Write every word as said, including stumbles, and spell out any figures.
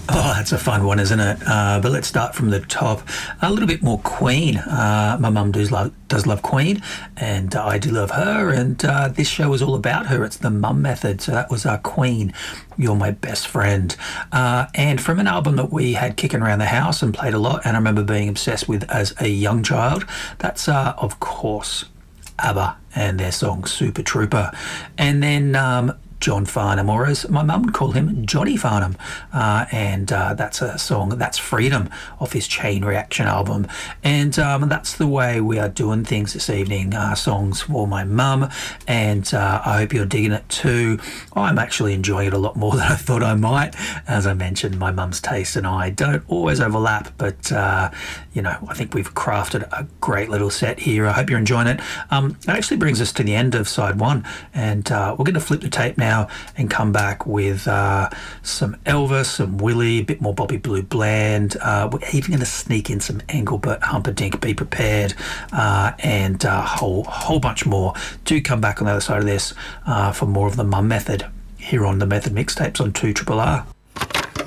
Oh, that's a fun one, isn't it? Uh, but let's start from the top. A little bit more Queen. Uh, my mum does love does love Queen, and uh, I do love her. And uh, this show is all about her. It's the Mum Method. So that was our Queen. You're My Best Friend. Uh, and from an album that we had kicking around the house and played a lot, and I remember being obsessed with as a young child. That's uh, of course ABBA and their song Super Trooper. And then um, John Farnham, or as my mum would call him, Johnny Farnham. Uh, and uh, that's a song, that's Freedom, off his Chain Reaction album. And um, that's the way we are doing things this evening. Uh, songs for my mum, and uh, I hope you're digging it too. I'm actually enjoying it a lot more than I thought I might. As I mentioned, my mum's taste and I don't always overlap, but uh, you know, I think we've crafted a great little set here. I hope you're enjoying it. Um, it actually brings us to the end of side one, and uh, we're going to flip the tape now and come back with uh, some Elvis, some Willie, a bit more Bobby Blue Bland. Uh, we're even going to sneak in some Engelbert Humperdinck, Be Prepared, uh, and a whole, whole bunch more. Do come back on the other side of this uh, for more of the Mum Method here on the Method Mixtapes on two R R R.